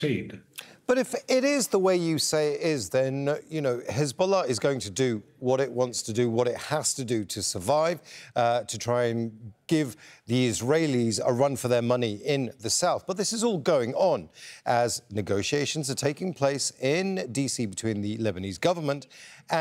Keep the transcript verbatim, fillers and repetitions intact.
Indeed. But if it is the way you say it is, then, you know, Hezbollah is going to do what it wants to do, what it has to do to survive, uh, to try and give the Israelis a run for their money in the south. But this is all going on as negotiations are taking place in D C between the Lebanese government and